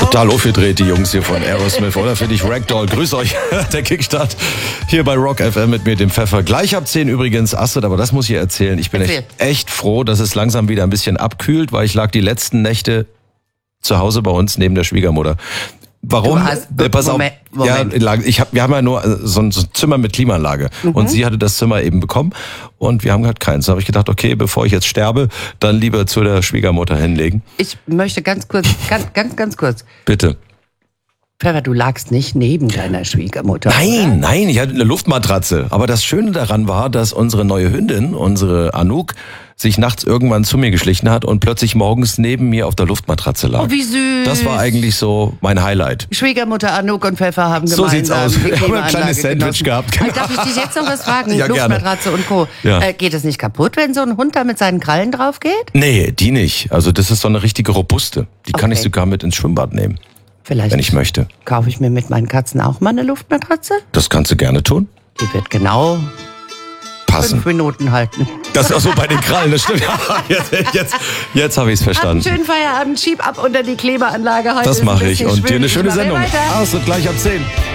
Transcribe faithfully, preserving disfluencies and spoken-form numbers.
Total aufgedreht, die Jungs hier von Aerosmith, oder? Finde ich Ragdoll. Grüß euch, der Kickstart hier bei Rock F M mit mir, dem Pfeffer. Gleich ab zehn übrigens Astrid, aber das muss ich erzählen. Ich bin echt, echt froh, dass es langsam wieder ein bisschen abkühlt, weil ich lag die letzten Nächte zu Hause bei uns neben der Schwiegermutter. Warum? Hast, äh, pass Moment, auf, Moment. Ja, ich hab, wir haben ja nur so ein, so ein Zimmer mit Klimaanlage mhm. und sie hatte das Zimmer eben bekommen und wir haben halt keins. Da habe ich gedacht, okay, bevor ich jetzt sterbe, dann lieber zu der Schwiegermutter hinlegen. Ich möchte ganz kurz, ganz, ganz, ganz kurz. Bitte. Pfeffer, du lagst nicht neben deiner Schwiegermutter. Nein, oder? nein, ich hatte eine Luftmatratze. Aber das Schöne daran war, dass unsere neue Hündin, unsere Anouk, sich nachts irgendwann zu mir geschlichen hat und plötzlich morgens neben mir auf der Luftmatratze lag. Oh, wie süß. Das war eigentlich so mein Highlight. Schwiegermutter Anouk und Pfeffer haben gemeinsam so sieht's aus. die Wir haben ein kleines Sandwich genossen. gehabt. Genau. Darf ich dich jetzt noch was fragen? Ja, Luftmatratze gerne. und Co. Ja. Äh, geht es nicht kaputt, wenn so ein Hund da mit seinen Krallen drauf geht? Nee, die nicht. Also das ist so eine richtige robuste. Die kann Okay. ich sogar mit ins Schwimmbad nehmen, Vielleicht wenn ich möchte. kaufe ich mir mit meinen Katzen auch mal eine Luftmatratze. Das kannst du gerne tun. Die wird genau Passen. fünf Minuten halten. Das ist auch so bei den Krallen, das stimmt. jetzt jetzt, jetzt habe ich es Habt einen verstanden. schönen Feierabend, schieb ab unter die Klebeanlage. Heute Das ist ein mache ich. bisschen Und dir eine schwül. schöne Ich mache Sendung. weiter. Also gleich ab zehn.